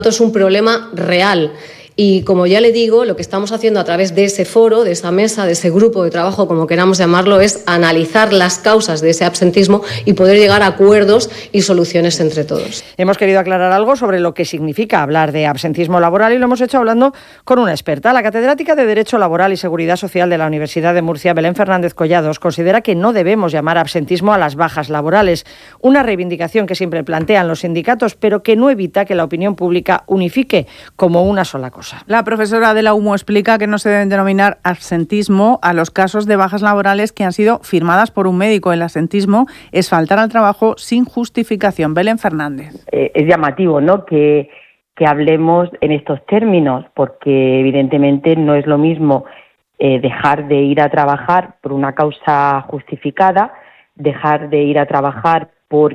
Esto es un problema real. Y como ya le digo, lo que estamos haciendo a través de ese foro, de esa mesa, de ese grupo de trabajo, como queramos llamarlo, es analizar las causas de ese absentismo y poder llegar a acuerdos y soluciones entre todos. Hemos querido aclarar algo sobre lo que significa hablar de absentismo laboral y lo hemos hecho hablando con una experta. La catedrática de Derecho Laboral y Seguridad Social de la Universidad de Murcia, Belén Fernández Collados, considera que no debemos llamar absentismo a las bajas laborales, una reivindicación que siempre plantean los sindicatos, pero que no evita que la opinión pública unifique como una sola cosa. La profesora de la UMO explica que no se deben denominar absentismo a los casos de bajas laborales que han sido firmadas por un médico. El absentismo es faltar al trabajo sin justificación. Belén Fernández. Es llamativo, ¿no?, que hablemos en estos términos, porque evidentemente no es lo mismo dejar de ir a trabajar por una causa justificada, dejar de ir a trabajar por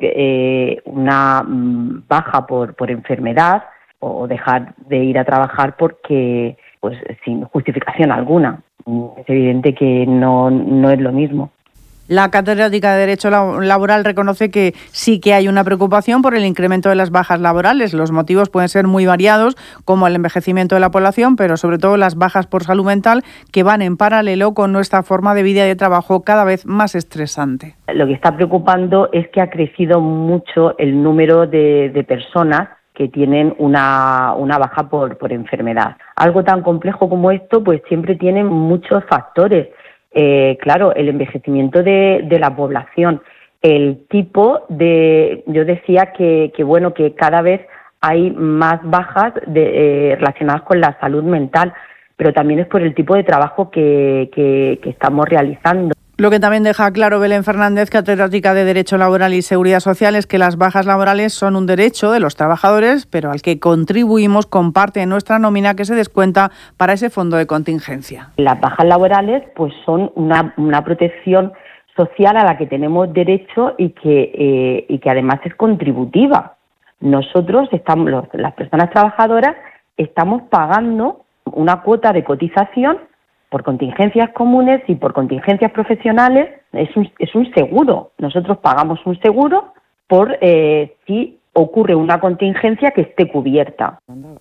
una baja por enfermedad, o dejar de ir a trabajar porque, pues, sin justificación alguna. Es evidente que no es lo mismo. La catedrática de Derecho Laboral reconoce que sí que hay una preocupación por el incremento de las bajas laborales. Los motivos pueden ser muy variados, como el envejecimiento de la población, pero sobre todo las bajas por salud mental, que van en paralelo con nuestra forma de vida y de trabajo cada vez más estresante. Lo que está preocupando es que ha crecido mucho el número de personas que tienen una baja por enfermedad. Algo tan complejo como esto, pues siempre tiene muchos factores. Claro, el envejecimiento de la población, el tipo de... Yo decía que cada vez hay más bajas relacionadas con la salud mental, pero también es por el tipo de trabajo que estamos realizando. Lo que también deja claro Belén Fernández, catedrática de Derecho Laboral y Seguridad Social, es que las bajas laborales son un derecho de los trabajadores, pero al que contribuimos con parte de nuestra nómina que se descuenta para ese fondo de contingencia. Las bajas laborales pues son una protección social a la que tenemos derecho y que además es contributiva. Nosotros las personas trabajadoras estamos pagando una cuota de cotización por contingencias comunes y por contingencias profesionales. Es un seguro. Nosotros pagamos un seguro por si ocurre una contingencia que esté cubierta.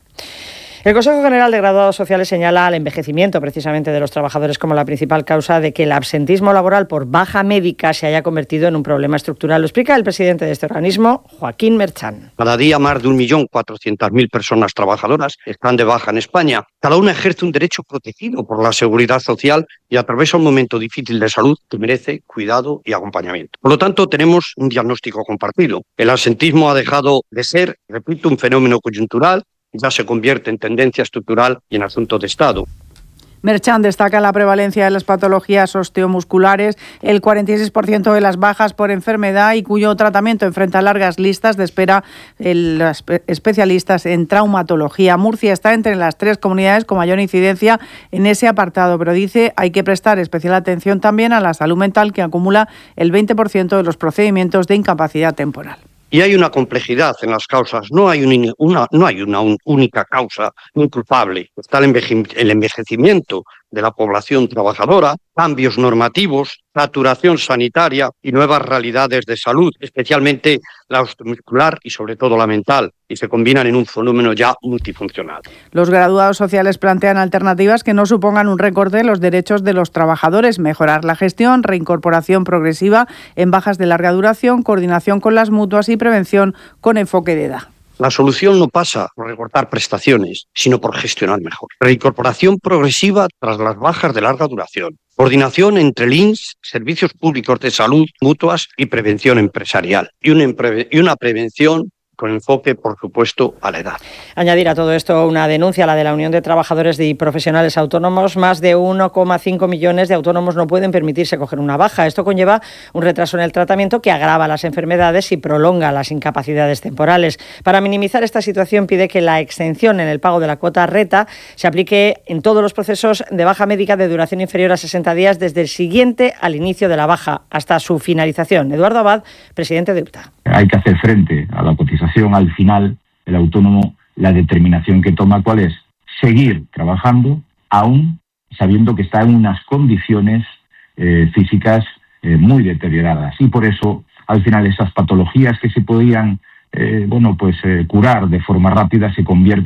El Consejo General de Graduados Sociales señala al envejecimiento precisamente de los trabajadores como la principal causa de que el absentismo laboral por baja médica se haya convertido en un problema estructural. Lo explica el presidente de este organismo, Joaquín Merchan. Cada día más de 1.400.000 personas trabajadoras están de baja en España. Cada una ejerce un derecho protegido por la Seguridad Social y atraviesa un momento difícil de salud que merece cuidado y acompañamiento. Por lo tanto, tenemos un diagnóstico compartido. El absentismo ha dejado de ser, repito, un fenómeno coyuntural, ya se convierte en tendencia estructural y en asunto de Estado. Merchan destaca la prevalencia de las patologías osteomusculares, el 46% de las bajas por enfermedad y cuyo tratamiento enfrenta largas listas de espera los especialistas en traumatología. Murcia está entre las 3 comunidades con mayor incidencia en ese apartado, pero dice hay que prestar especial atención también a la salud mental, que acumula el 20% de los procedimientos de incapacidad temporal. Y hay una complejidad en las causas, no hay una única causa inculpable. Está el envejecimiento de la población trabajadora, cambios normativos, saturación sanitaria y nuevas realidades de salud, especialmente la osteomuscular y sobre todo la mental, y se combinan en un fenómeno ya multifuncional. Los graduados sociales plantean alternativas que no supongan un recorte de los derechos de los trabajadores, mejorar la gestión, reincorporación progresiva en bajas de larga duración, coordinación con las mutuas y prevención con enfoque de edad. La solución no pasa por recortar prestaciones, sino por gestionar mejor. Reincorporación progresiva tras las bajas de larga duración. Coordinación entre el INS, servicios públicos de salud, mutuas y prevención empresarial. Y una prevención con enfoque, por supuesto, a la edad. Añadir a todo esto una denuncia, la de la Unión de Trabajadores y Profesionales Autónomos. Más de 1,5 millones de autónomos no pueden permitirse coger una baja. Esto conlleva un retraso en el tratamiento que agrava las enfermedades y prolonga las incapacidades temporales. Para minimizar esta situación, pide que la exención en el pago de la cuota RETA se aplique en todos los procesos de baja médica de duración inferior a 60 días desde el siguiente al inicio de la baja hasta su finalización. Eduardo Abad, presidente de UPTA. Hay que hacer frente a la cotización. Al final, el autónomo, la determinación que toma, ¿cuál es? Seguir trabajando, aún sabiendo que está en unas condiciones físicas muy deterioradas. Y por eso, al final, esas patologías que se podían curar de forma rápida se convierte